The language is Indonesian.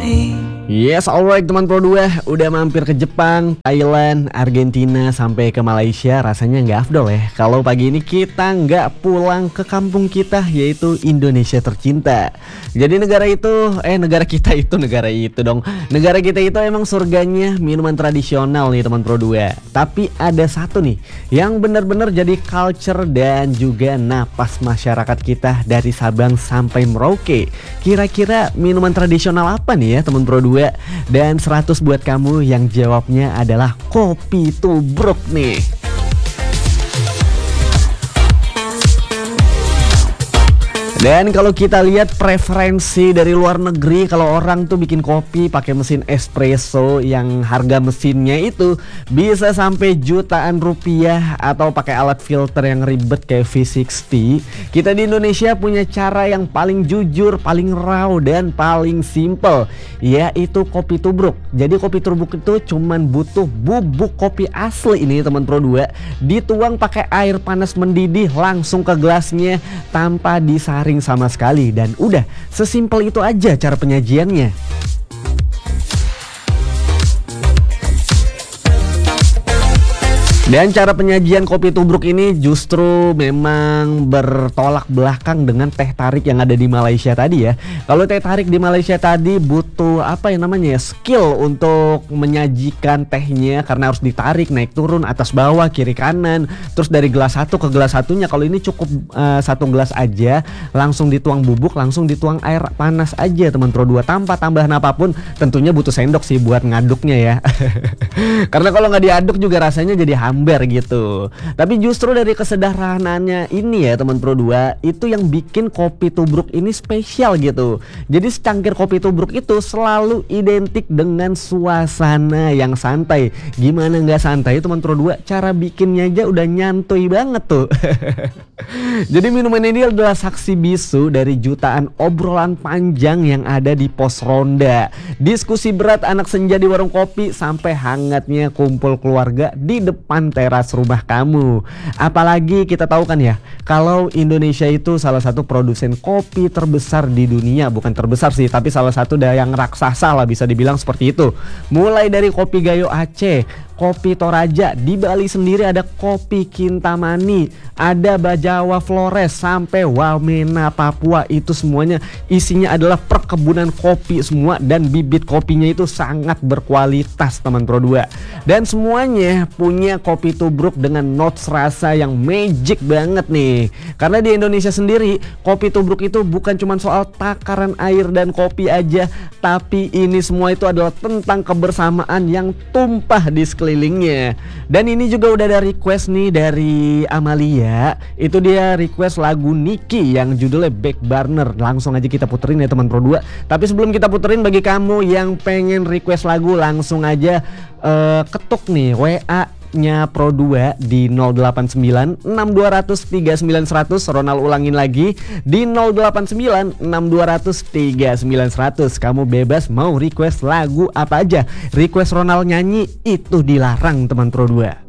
me. Yes, alright teman Pro 2, udah mampir ke Jepang, Thailand, Argentina, sampai ke Malaysia. Rasanya nggak afdol ya kalau pagi ini kita nggak pulang ke kampung kita, yaitu Indonesia tercinta. Jadi negara kita itu emang surganya minuman tradisional nih teman Pro 2. Tapi ada satu nih yang benar-benar jadi culture dan juga napas masyarakat kita dari Sabang sampai Merauke. Kira-kira minuman tradisional apa nih ya teman Pro 2? Dan 100 buat kamu yang jawabnya adalah kopi tubruk nih. Dan kalau kita lihat preferensi dari luar negeri, kalau orang tuh bikin kopi pakai mesin espresso yang harga mesinnya itu bisa sampai jutaan rupiah, atau pakai alat filter yang ribet kayak V60. Kita di Indonesia punya cara yang paling jujur, paling raw dan paling simple, yaitu kopi tubruk. Jadi kopi tubruk itu cuman butuh bubuk kopi asli ini teman Pro 2, dituang pakai air panas mendidih langsung ke gelasnya tanpa disaring sama sekali, dan udah sesimpel itu aja cara penyajiannya. Dan cara penyajian kopi tubruk ini justru memang bertolak belakang dengan teh tarik yang ada di Malaysia tadi ya. Kalau teh tarik di Malaysia tadi butuh skill untuk menyajikan tehnya, karena harus ditarik naik turun, atas bawah, kiri kanan, terus dari gelas satu ke gelas satunya. Kalau ini cukup satu gelas aja, langsung dituang bubuk, langsung dituang air panas aja teman Pro 2, tanpa tambahan apapun. Tentunya butuh sendok sih buat ngaduknya ya. Karena kalau nggak diaduk juga rasanya jadi hambar gitu. Tapi justru dari kesederhanaannya ini ya teman Pro 2, itu yang bikin kopi tubruk ini spesial gitu. Jadi secangkir kopi tubruk itu selalu identik dengan suasana yang santai. Gimana nggak santai teman Pro 2? Cara bikinnya aja udah nyantuy banget tuh. Jadi minuman ini adalah saksi bisu dari jutaan obrolan panjang yang ada di pos ronda, diskusi berat anak senja di warung kopi, sampai hangatnya kumpul keluarga di depan teras rumah kamu. Apalagi kita tahu kan ya, kalau Indonesia itu salah satu produsen kopi terbesar di dunia. Bukan terbesar sih, tapi salah satu yang raksasa lah, bisa dibilang seperti itu. Mulai dari kopi Gayo Aceh, kopi Toraja, di Bali sendiri ada kopi Kintamani, ada Bajawa Flores, sampai Wamena Papua. Itu semuanya isinya adalah perkebunan kopi semua, dan bibit kopinya itu sangat berkualitas teman Pro 2. Dan semuanya punya kopi tubruk dengan notes rasa yang magic banget nih. Karena di Indonesia sendiri kopi tubruk itu bukan cuma soal takaran air dan kopi aja, tapi ini semua itu adalah tentang kebersamaan yang tumpah di sekelilingnya. Dan ini juga udah ada request nih dari Amalia. Itu dia request lagu Niki yang judulnya Back Burner. Langsung aja kita puterin ya teman Pro 2. Tapi sebelum kita puterin, bagi kamu yang pengen request lagu, langsung aja ketuk nih WA-nya Pro 2 di 089 6200 39100. Ronald ulangin lagi di 089 6200 39100. Kamu bebas mau request lagu apa aja. Request Ronald nyanyi itu dilarang teman Pro 2.